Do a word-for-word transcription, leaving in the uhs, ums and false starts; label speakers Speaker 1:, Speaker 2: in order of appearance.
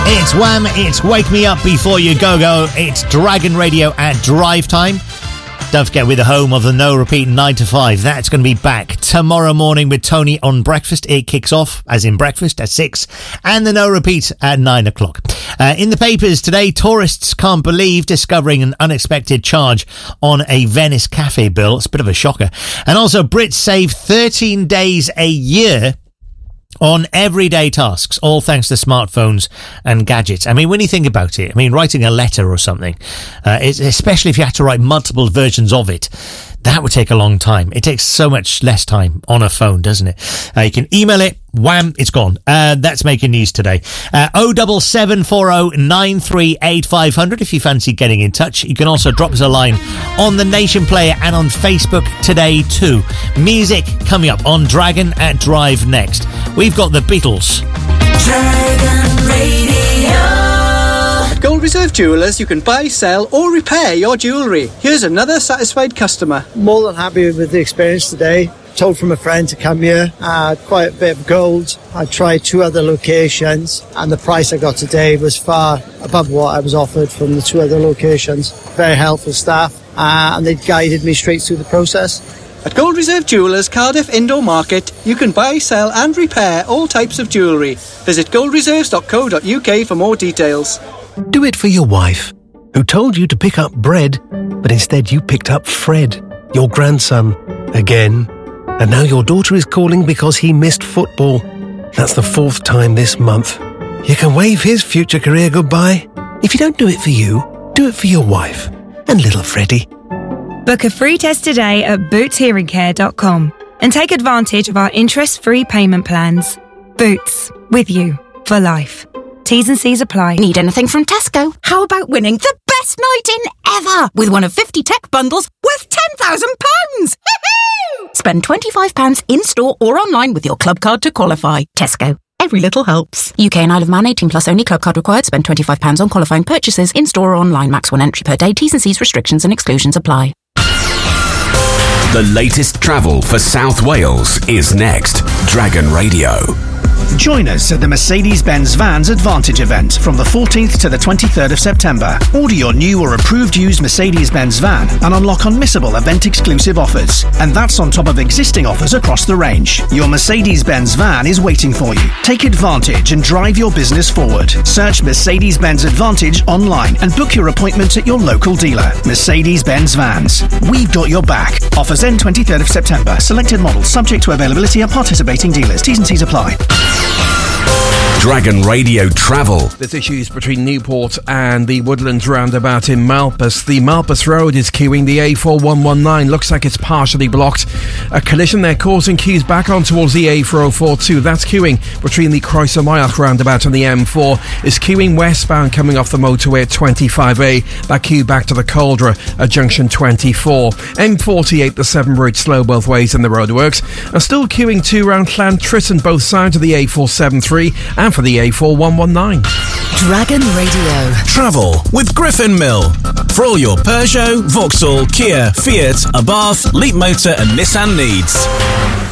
Speaker 1: It's Wham, it's Wake Me Up Before You Go Go, it's Dragon Radio at Drive Time. Don't forget, we're the home of the No Repeat nine to five. That's going to be back tomorrow morning with Tony on breakfast. It kicks off, as in breakfast, at six, and the No Repeat at nine o'clock. Uh, in the papers today, tourists can't believe discovering an unexpected charge on a Venice cafe bill. It's a bit of a shocker. And also, Brits save thirteen days a year on everyday tasks, all thanks to smartphones and gadgets. I mean, when you think about it, I mean, writing a letter or something, uh, it's, especially if you have to write multiple versions of it, that would take a long time. It takes so much less time on a phone, doesn't it? Uh, you can email it, wham, it's gone. Uh, that's making news today. Uh, oh double seven four oh nine three eight five hundred if you fancy getting in touch. You can also drop us a line on the Nation Player and on Facebook today too. Music coming up on Dragon at Drive next. We've got the Beatles.
Speaker 2: Dragon Radio.
Speaker 3: Gold Reserve Jewellers, you can buy, sell or repair your jewellery. Here's another satisfied customer.
Speaker 4: More than happy with the experience today. Told from a friend to come here. I had quite a bit of gold. I tried two other locations and the price I got today was far above what I was offered from the two other locations. Very helpful staff uh, and they guided me straight through the process.
Speaker 3: At Gold Reserve Jewellers, Cardiff Indoor Market, you can buy, sell and repair all types of jewellery. Visit gold reserves dot co dot uk for more details.
Speaker 5: Do it for your wife, who told you to pick up bread, but instead you picked up Fred, your grandson, again. And now your daughter is calling because he missed football. That's the fourth time this month. You can wave his future career goodbye. If you don't do it for you, do it for your wife and little Freddie.
Speaker 6: Book a free test today at boots hearing care dot com and take advantage of our interest-free payment plans. Boots, with you for life. T's and C's apply.
Speaker 7: Need anything from Tesco? How about winning the best night in ever with one of fifty tech bundles worth ten thousand pounds? Spend twenty-five pounds in-store or online with your club card to qualify. Tesco. Every little helps. U K and Isle of Man, eighteen plus only. Club card required. Spend twenty-five pounds on qualifying purchases in-store or online. Max one entry per day. T's and C's restrictions and exclusions apply.
Speaker 8: The latest travel for South Wales is next. Dragon Radio.
Speaker 9: Join us at the Mercedes-Benz Vans Advantage event from the fourteenth to the twenty-third of September. Order your new or approved used Mercedes-Benz van and unlock unmissable event-exclusive offers. And that's on top of existing offers across the range. Your Mercedes-Benz van is waiting for you. Take advantage and drive your business forward. Search Mercedes-Benz Advantage online and book your appointment at your local dealer. Mercedes-Benz Vans. We've got your back. Offers end twenty-third of September. Selected models subject to availability at participating dealers. T's and C's apply.
Speaker 8: Dragon Radio Travel.
Speaker 10: There's issues between Newport and the Woodlands roundabout in Malpas. The Malpas Road is queuing. The A four one one nine looks like it's partially blocked. A collision there causing queues back on towards the A four oh four two. That's queuing between the Croeso-Myach roundabout and the M four. Is queuing westbound coming off the motorway at twenty-five A. That queue back to the Caldra at junction twenty-four. M forty-eight, the Severn Bridge slow both ways in the roadworks. And still queuing too around Llantrisson, both sides of the A four seventy-three and for the A four one one nine.
Speaker 2: Dragon Radio.
Speaker 11: Travel with Griffin Mill. For all your Peugeot, Vauxhall, Kia, Fiat, Abarth, Leap Motor and Nissan needs.